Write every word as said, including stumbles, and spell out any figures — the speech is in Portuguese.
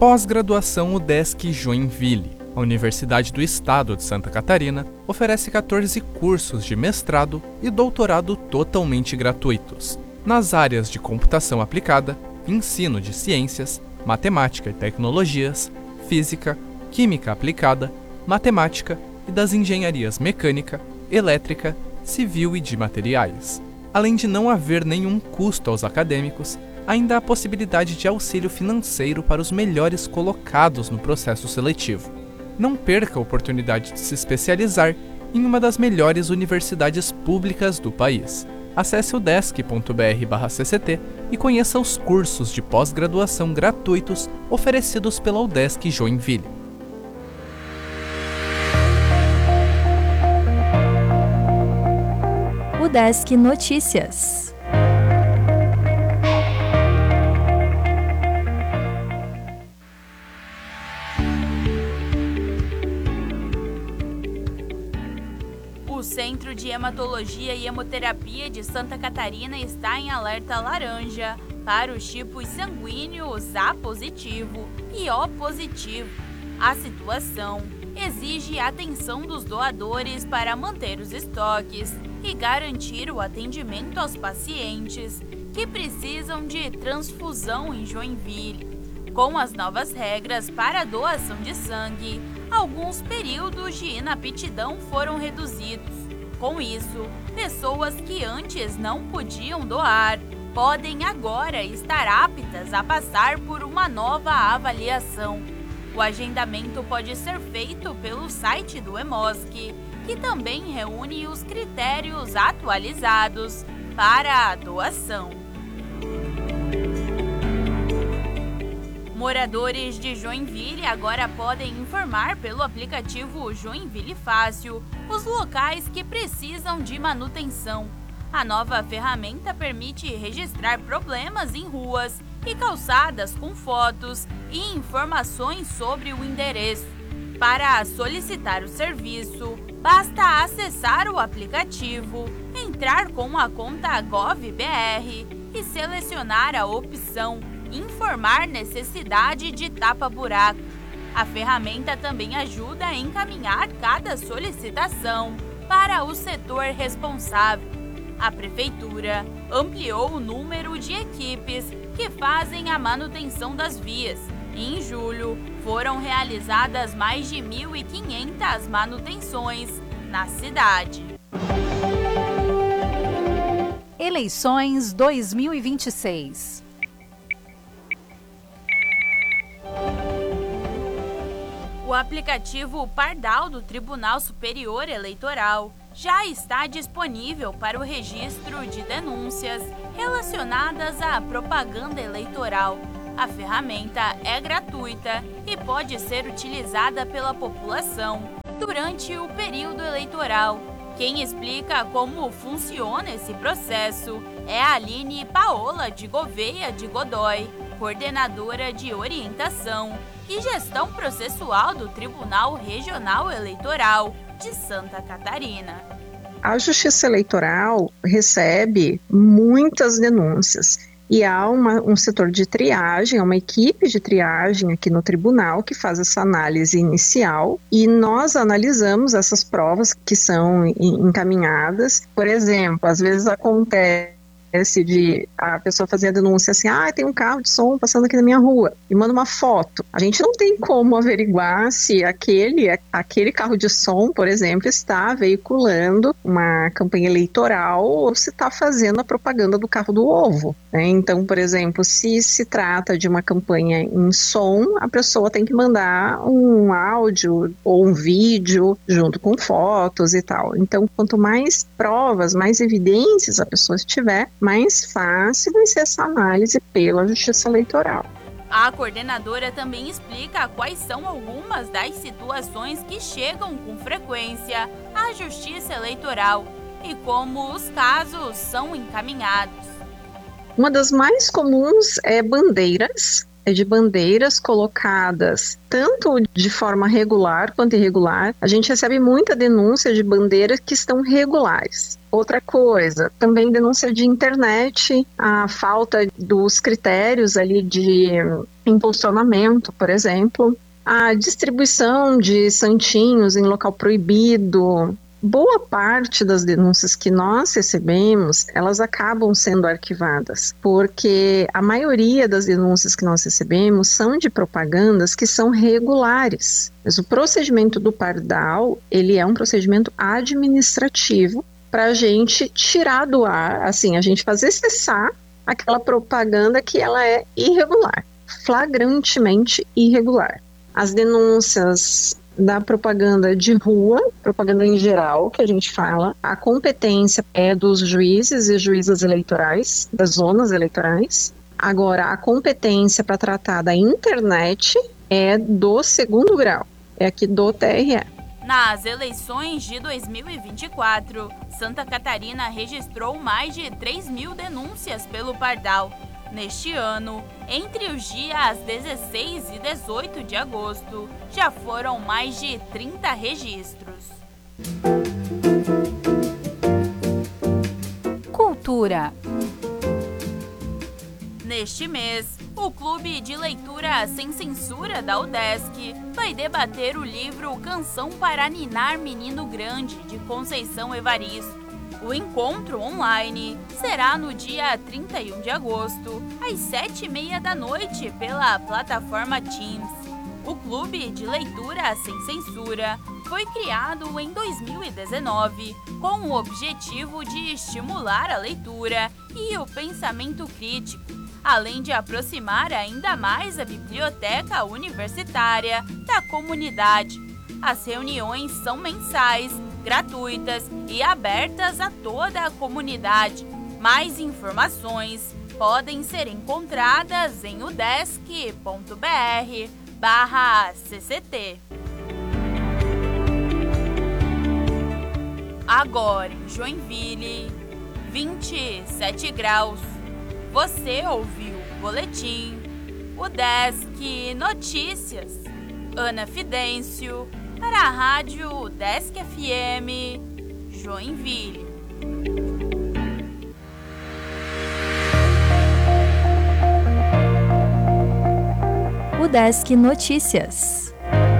Pós-graduação UDESC Joinville. A Universidade do Estado de Santa Catarina oferece quatorze cursos de mestrado e doutorado totalmente gratuitos, nas áreas de computação aplicada, ensino de ciências, matemática e tecnologias, física, química aplicada, matemática e das engenharias mecânica, elétrica, civil e de materiais. Além de não haver nenhum custo aos acadêmicos, ainda há a possibilidade de auxílio financeiro para os melhores colocados no processo seletivo. Não perca a oportunidade de se especializar em uma das melhores universidades públicas do país. Acesse udesc ponto br barra C C T e conheça os cursos de pós-graduação gratuitos oferecidos pela UDESC Joinville. UDESC Notícias. O Centro de Hematologia e Hemoterapia de Santa Catarina está em alerta laranja para os tipos sanguíneos A positivo e O positivo. A situação exige a atenção dos doadores para manter os estoques e garantir o atendimento aos pacientes que precisam de transfusão em Joinville. Com as novas regras para a doação de sangue, alguns períodos de inaptidão foram reduzidos. Com isso, pessoas que antes não podiam doar podem agora estar aptas a passar por uma nova avaliação. O agendamento pode ser feito pelo site do Hemosc, que também reúne os critérios atualizados para a doação. Moradores de Joinville agora podem informar pelo aplicativo Joinville Fácil os locais que precisam de manutenção. A nova ferramenta permite registrar problemas em ruas e calçadas com fotos e informações sobre o endereço. Para solicitar o serviço, basta acessar o aplicativo, entrar com a conta GovBR e selecionar a opção Informar necessidade de tapa-buraco. A ferramenta também ajuda a encaminhar cada solicitação para o setor responsável. A Prefeitura ampliou o número de equipes que fazem a manutenção das vias. E em julho, foram realizadas mais de mil e quinhentas manutenções na cidade. Eleições dois mil e vinte e seis. O aplicativo Pardal do Tribunal Superior Eleitoral já está disponível para o registro de denúncias relacionadas à propaganda eleitoral. A ferramenta é gratuita e pode ser utilizada pela população durante o período eleitoral. Quem explica como funciona esse processo é a Aline Paola de Gouveia de Godoy, coordenadora de orientação e gestão processual do Tribunal Regional Eleitoral de Santa Catarina. A Justiça Eleitoral recebe muitas denúncias e há uma, um setor de triagem, uma equipe de triagem aqui no tribunal que faz essa análise inicial e nós analisamos essas provas que são encaminhadas. Por exemplo, às vezes acontece de a pessoa fazer a denúncia assim, ah, tem um carro de som passando aqui na minha rua, e manda uma foto. A gente não tem como averiguar se aquele, aquele carro de som, por exemplo, está veiculando uma campanha eleitoral ou se está fazendo a propaganda do carro do ovo, né? Então, por exemplo, se se trata de uma campanha em som, a pessoa tem que mandar um áudio ou um vídeo junto com fotos e tal. Então, quanto mais provas, mais evidências a pessoa tiver, mais fácil vai ser essa análise pela Justiça Eleitoral. A coordenadora também explica quais são algumas das situações que chegam com frequência à Justiça Eleitoral e como os casos são encaminhados. Uma das mais comuns é bandeiras é de bandeiras colocadas tanto de forma regular quanto irregular. A gente recebe muita denúncia de bandeiras que estão regulares. Outra coisa, também denúncia de internet, a falta dos critérios ali de impulsionamento, por exemplo, a distribuição de santinhos em local proibido. Boa parte das denúncias que nós recebemos, elas acabam sendo arquivadas, porque a maioria das denúncias que nós recebemos são de propagandas que são regulares. Mas o procedimento do Pardal, ele é um procedimento administrativo para a gente tirar do ar, assim, a gente fazer cessar aquela propaganda que ela é irregular, flagrantemente irregular. As denúncias da propaganda de rua, propaganda em geral, que a gente fala, a competência é dos juízes e juízas eleitorais, das zonas eleitorais. Agora, a competência para tratar da internet é do segundo grau, é aqui do T R E. Nas eleições de dois mil e vinte e quatro, Santa Catarina registrou mais de três mil denúncias pelo Pardal. Neste ano, entre os dias dezesseis e dezoito de agosto, já foram mais de trinta registros. Cultura. Neste mês, o Clube de Leitura Sem Censura da UDESC vai debater o livro Canção para Ninar Menino Grande, de Conceição Evaristo. O encontro online será no dia trinta e um de agosto, às sete e meia da noite, pela plataforma Teams. O Clube de Leitura Sem Censura foi criado em dois mil e dezenove com o objetivo de estimular a leitura e o pensamento crítico, além de aproximar ainda mais a biblioteca universitária da comunidade. As reuniões são mensais, gratuitas e abertas a toda a comunidade. Mais informações podem ser encontradas em udesc ponto br barra C C T. Agora em Joinville, vinte e sete graus. Você ouviu o boletim UDESC Notícias. Ana Fidêncio, para a Rádio UDESC F M, Joinville. UDESC Notícias.